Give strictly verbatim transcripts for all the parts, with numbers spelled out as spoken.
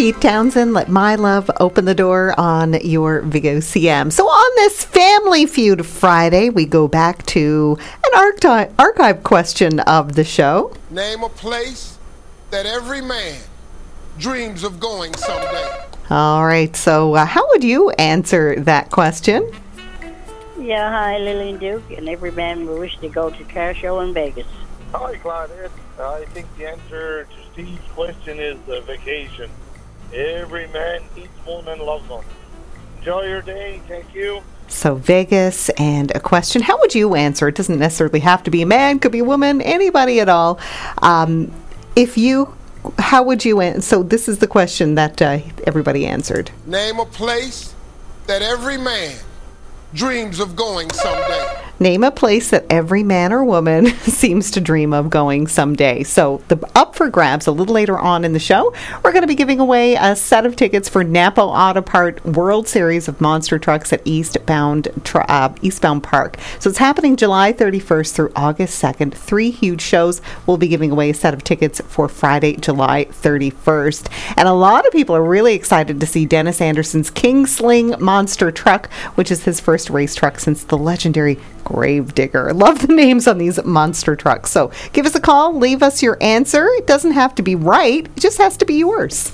Pete Townsend, Let My Love Open the Door on your Vigo C M. So on this Family Feud Friday, we go back to an archi- archive question of the show. Name a place that every man dreams of going someday. All right, so uh, how would you answer that question? Yeah, hi, Lillian Duke, and every man will wish to go to car show in Vegas. Hi, Claudette. I think the answer to Steve's question is uh, vacation. Every man needs one and loves one. Enjoy your day. Thank you. So Vegas, and a question. How would you answer? It doesn't necessarily have to be a man, could be a woman, anybody at all. Um, if you, how would you answer? So this is the question that uh, everybody answered. Name a place that every man dreams of going someday. Name a place that every man or woman seems to dream of going someday. So the up for grabs a little later on in the show, we're going to be giving away a set of tickets for Napa Auto Part World Series of Monster Trucks at Eastbound uh, Eastbound Park. So it's happening July thirty-first through August second. Three huge shows. We'll be giving away a set of tickets for Friday, July thirty-first. And a lot of people are really excited to see Dennis Anderson's King Sling Monster Truck, which is his first race truck since the legendary Gravedigger. Love the names on these monster trucks. So give us a call, leave us your answer. It doesn't have to be right, it just has to be yours.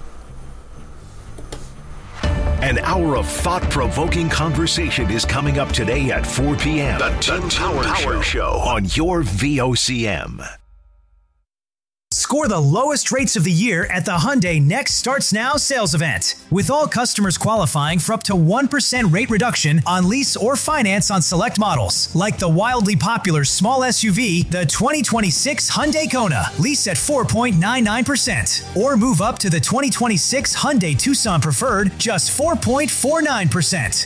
An hour of thought-provoking conversation is coming up today at four p.m. The Tim Power, Power Show. Show on your V O C M. Score the lowest rates of the year at the Hyundai Next Starts Now sales event. With all customers qualifying for up to one percent rate reduction on lease or finance on select models, like the wildly popular small S U V, the twenty twenty-six Hyundai Kona, lease at four point nine nine percent. Or move up to the twenty twenty-six Hyundai Tucson Preferred, just four point four nine percent.